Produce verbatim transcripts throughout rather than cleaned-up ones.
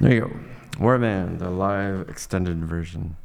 There you go. Warman, the live extended version.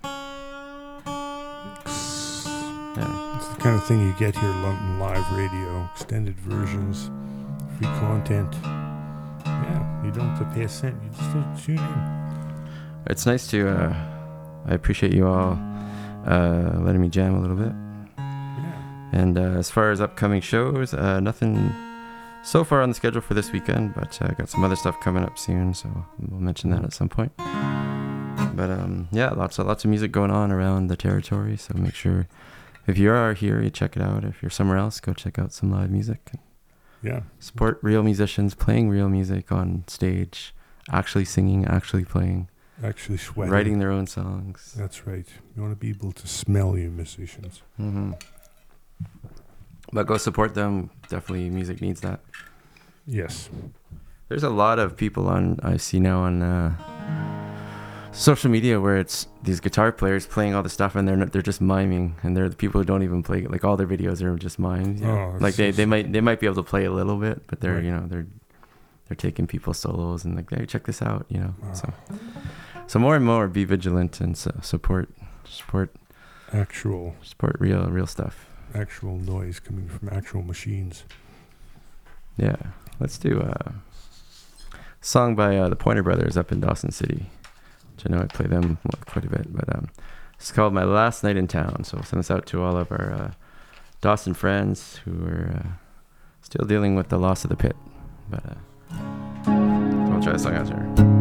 Yeah. It's the kind of thing you get here on live radio. Extended versions, free content. Yeah, you don't have to pay a cent. You just have to tune in. It's nice to, uh, I appreciate you all uh, letting me jam a little bit. Yeah. And uh, as far as upcoming shows, uh, nothing so far on the schedule for this weekend, but I uh, got some other stuff coming up soon, so we'll mention that at some point. But um, yeah, lots of lots of music going on around the territory, so make sure if you are here, you check it out. If you're somewhere else, go check out some live music. Yeah. Support real musicians playing real music on stage, actually singing, actually playing, actually sweating, writing their own songs. That's right. You want to be able to smell you musicians. Mm-hmm. But go support them. Definitely, music needs that. Yes. There's a lot of people on I see now on uh, social media where it's these guitar players playing all the stuff and they're not, they're just miming, and they're the people who don't even play. Like all their videos are just mimes. You know? Oh, like they, they might they might be able to play a little bit, but they're right. you know they're they're taking people's solos and like, hey, check this out. You know. Wow. So so more and more, be vigilant and so support support actual support real real stuff. Actual noise coming from actual machines. Yeah, let's do a song by uh, the Pointer Brothers up in Dawson City, which I know I play them quite a bit, but um, it's called My Last Night in Town. So we'll send this out to all of our uh, Dawson friends who are uh, still dealing with the loss of the pit. But uh, we'll try the song out here.